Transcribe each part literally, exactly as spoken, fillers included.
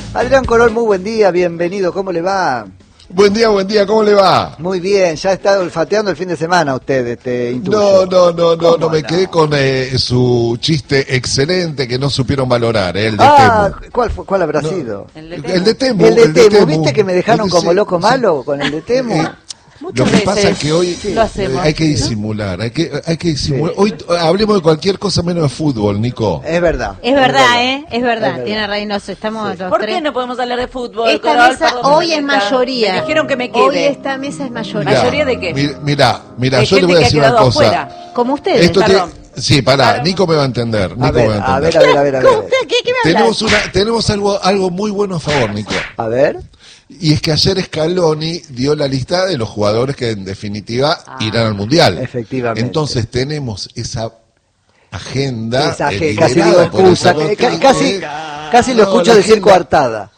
Adrián Corol, muy buen día, bienvenido, ¿cómo le va? Buen día, buen día, ¿cómo le va? Muy bien, ya está olfateando el fin de semana usted, este intuyo. No, no, no, no, no me no? quedé con eh, su chiste excelente que no supieron valorar, eh, el de ah, Temu. ¿cuál, fue, ¿Cuál habrá no, sido? El de Temu. El de Temu, el de el de Temu. Temu. ¿Viste que me dejaron como loco sí, malo sí. con el de Temu? Eh, Muchas lo que veces pasa es que hoy sí, hay que disimular, ¿no? hay que hay que disimular. Sí. Hoy hablemos de cualquier cosa menos de fútbol, Nico. Es verdad. Es verdad, ¿eh? Es verdad. Es Tiene Reynoso, estamos sí. los ¿Por tres. qué no podemos hablar de fútbol? Esta Corol, mesa perdón, hoy es mayoría. Me dijeron que me quede. Hoy esta mesa es mayoría. Mirá, ¿mayoría de qué? Mira, mira, yo te voy a decir una cosa. Afuera. Como ustedes, Esto perdón. Te... Sí, pará, claro. Nico me va a entender. Nico a, ver, me va a, a ver, a ver, a ver, a ver. ¿Qué, qué me tenemos una, tenemos algo, algo muy bueno a favor, Nico. A ver. Y es que ayer Scaloni dio la lista de los jugadores que en definitiva ah, irán al Mundial. Efectivamente. Entonces tenemos esa agenda. Esa agenda casi digo excusa, casi, casi, casi lo escucho no, decir agenda, coartada.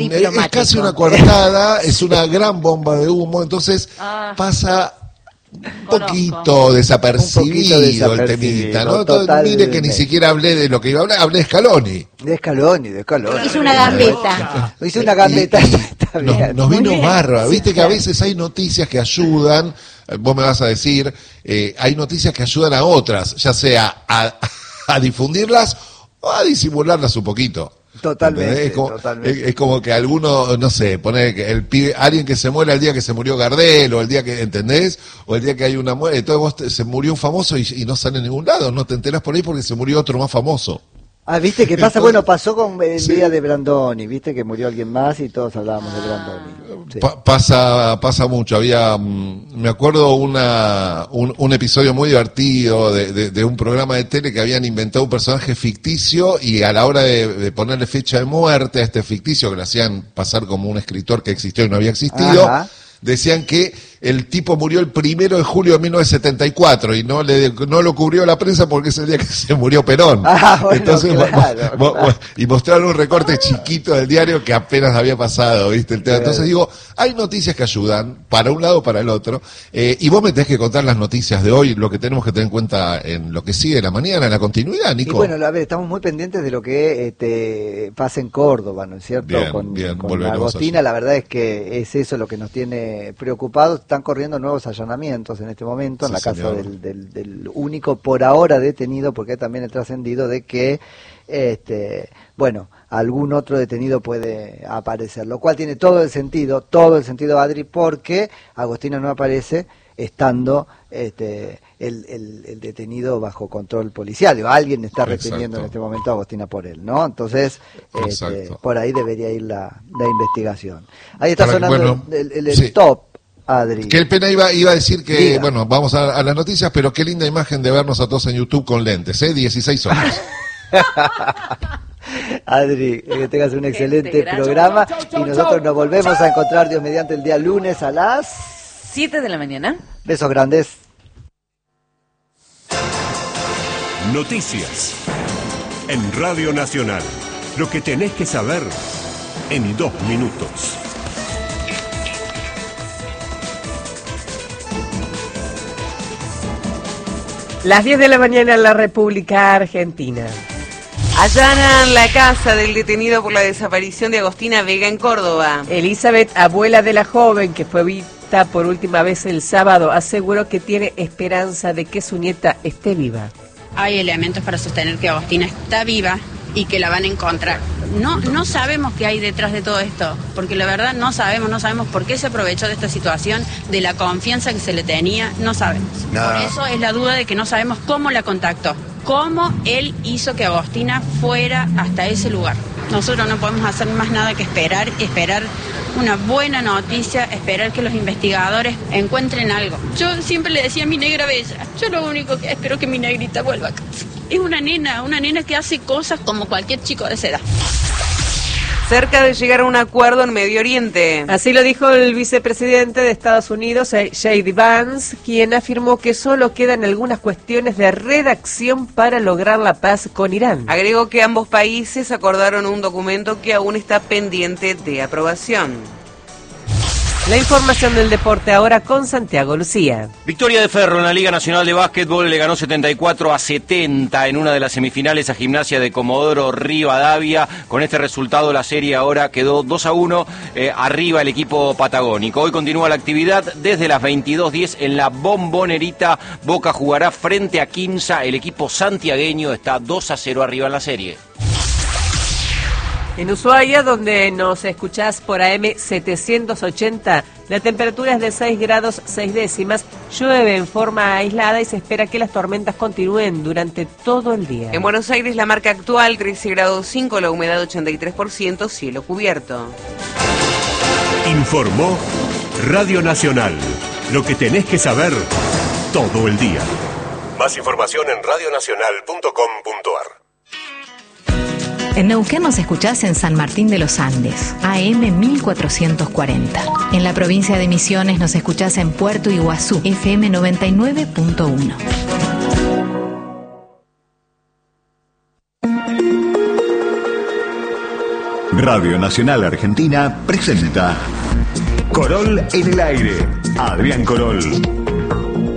Es casi una coartada, es una gran bomba de humo, entonces ah. pasa un poquito desapercibido, un poquito desapercibido el temita, ¿no? Entonces, mire que ni siquiera hablé de lo que iba a hablar, hablé de Scaloni. De Scaloni, de Scaloni. Hizo una gambeta. Hizo una gambeta. Y, nos, nos vino barba. Viste que a veces hay noticias que ayudan, vos me vas a decir, eh, hay noticias que ayudan a otras, ya sea a, a difundirlas o a disimularlas un poquito. Totalmente, es como, totalmente. Es, es como que alguno, no sé, poner que el pibe, alguien que se muere el día que se murió Gardel, o el día que, ¿entendés? O el día que hay una muerte, entonces vos te, se murió un famoso y, y no sale en ningún lado, no te enterás por ahí porque se murió otro más famoso. Ah, viste que pasa, entonces, bueno, pasó con el sí. día de Brandoni, viste que murió alguien más y todos hablábamos de Brandoni. Sí. Pa pasa, pasa mucho, había, me acuerdo una, un, un episodio muy divertido de, de, de un programa de tele que habían inventado un personaje ficticio y a la hora de, de ponerle fecha de muerte a este ficticio que lo hacían pasar como un escritor que existió y no había existido, ajá, decían que el tipo murió el primero de julio de mil novecientos setenta y cuatro y no le no lo cubrió la prensa porque es el día que se murió Perón. Ah, bueno, entonces claro, mo, mo, claro. y mostraron un recorte chiquito del diario que apenas había pasado, ¿viste? El tema. Entonces digo, hay noticias que ayudan para un lado o para el otro, eh, y vos me tenés que contar las noticias de hoy, lo que tenemos que tener en cuenta en lo que sigue la mañana, en la continuidad, Nico. Y bueno, a ver, estamos muy pendientes de lo que este, pasa en Córdoba, ¿no es cierto? Bien, con bien, con Agostina, la verdad es que es eso lo que nos tiene preocupados. Están corriendo nuevos allanamientos en este momento en sí, la casa del, del, del único por ahora detenido, porque también he trascendido de que este bueno, algún otro detenido puede aparecer, lo cual tiene todo el sentido, todo el sentido, Adri, porque Agostina no aparece estando este el, el, el detenido bajo control policial, o alguien está reteniendo Exacto. en este momento a Agostina por él, ¿no? Entonces, este, por ahí debería ir la, la investigación. Ahí está Para, sonando bueno, el, el, el sí. top. Adri. Que el pena iba, iba a decir que, Diga. bueno, vamos a, a las noticias, pero qué linda imagen de vernos a todos en YouTube con lentes, ¿eh? dieciséis horas. Adri, que tengas un excelente programa chau, chau, chau, y nosotros nos volvemos chau. a encontrar, Dios mediante, el día lunes a las siete de la mañana. Besos grandes. Noticias en Radio Nacional. Lo que tenés que saber en dos minutos. Las diez de la mañana en la República Argentina. Allanan la casa del detenido por la desaparición de Agostina Vega en Córdoba. Elizabeth, abuela de la joven que fue vista por última vez el sábado, aseguró que tiene esperanza de que su nieta esté viva. Hay elementos para sostener que Agostina está viva y que la van a encontrar. No, no sabemos qué hay detrás de todo esto, porque la verdad no sabemos, no sabemos por qué se aprovechó de esta situación, de la confianza que se le tenía, no sabemos. No. Por eso es la duda de que no sabemos cómo la contactó, cómo él hizo que Agostina fuera hasta ese lugar. Nosotros no podemos hacer más nada que esperar, esperar una buena noticia, esperar que los investigadores encuentren algo. Yo siempre le decía a mi negra bella, yo lo único que espero que mi negrita vuelva a casa. Es una nena, una nena que hace cosas como cualquier chico de esa edad. Cerca de llegar a un acuerdo en Medio Oriente. Así lo dijo el vicepresidente de Estados Unidos, J D Vance, quien afirmó que solo quedan algunas cuestiones de redacción para lograr la paz con Irán. Agregó que ambos países acordaron un documento que aún está pendiente de aprobación. La información del deporte ahora con Santiago Lucía. Victoria de Ferro en la Liga Nacional de Básquetbol, le ganó setenta y cuatro a setenta en una de las semifinales a Gimnasia de Comodoro Rivadavia. Con este resultado la serie ahora quedó dos a uno, eh, arriba el equipo patagónico. Hoy continúa la actividad desde las veintidós diez en la Bombonerita. Boca jugará frente a Quimsa, el equipo santiagueño está dos a cero arriba en la serie. En Ushuaia, donde nos escuchás por A M setecientos ochenta, la temperatura es de seis grados seis décimas, llueve en forma aislada y se espera que las tormentas continúen durante todo el día. En Buenos Aires la marca actual trece grados cinco, la humedad ochenta y tres por ciento, cielo cubierto. Informó Radio Nacional. Lo que tenés que saber todo el día. Más información en radio nacional punto com punto a r. En Neuquén nos escuchás en San Martín de los Andes, A M mil cuatrocientos cuarenta. En la provincia de Misiones nos escuchás en Puerto Iguazú, F M noventa y nueve punto uno. Radio Nacional Argentina presenta Corol en el aire. Adrián Corol.